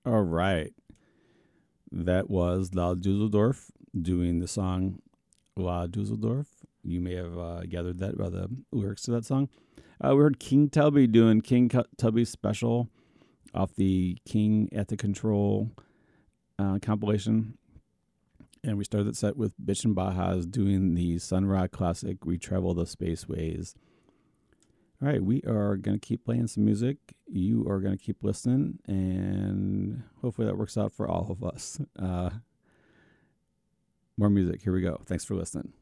All right. That was La Dusseldorf doing the song La Dusseldorf. You may have gathered that by the lyrics to that song. We heard King Tubby doing Tubby Special off the King at the Control compilation. And we started that set with Bitchin' Bajas doing the Sun Ra classic, We Travel the Spaceways. All right, we are going to keep playing some music. You are going to keep listening, and hopefully that works out for all of us. More music. Here we go. Thanks for listening.